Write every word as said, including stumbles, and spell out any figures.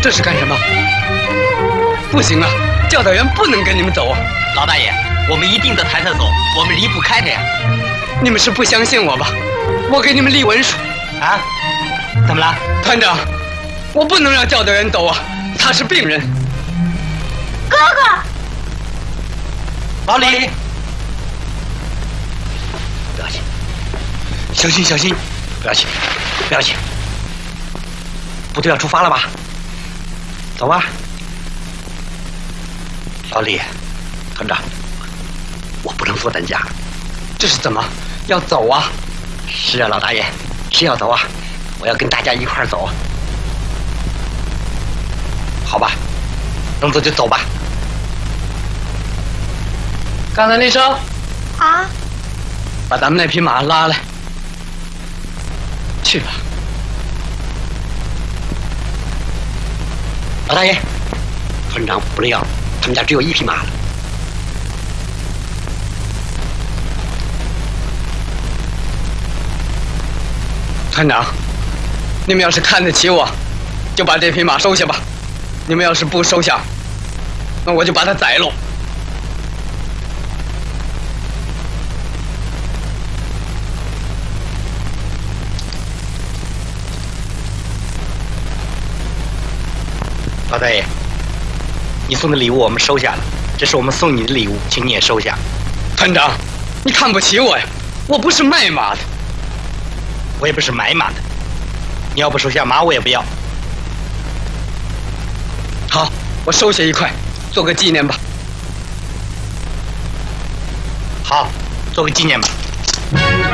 这是干什么？不行啊，教导员不能跟你们走啊！ 老大爷，我们一定得抬他走，我们离不开他呀！ 你们是不相信我吧？我给你们立文书。 啊？怎么了？ 团长，我不能让教导员走啊，他是病人。 哥哥， 老李，不要紧，小心小心，不要紧，不要紧。部队要出发了吧？走吧。老李，团长，我不能做担架。 这是怎么？要走啊？ 是啊，老大爷，是要走啊！我要跟大家一块儿走。好吧，能走就走吧。 刚才那声啊， 把咱们那匹马拉来。去吧。 老大爷，团长不料他们家只有一匹马了。 团长，你们要是看得起我，就把这匹马收下吧；你们要是不收下，那我就把它宰了。 老大爷，你送的礼物我们收下了，这是我们送你的礼物，请你也收下。 团长，你看不起我呀？我不是卖马的。 我也不是买马的，你要不收下马，我也不要。 好，我收下一块，做个纪念吧。 好，做个纪念吧。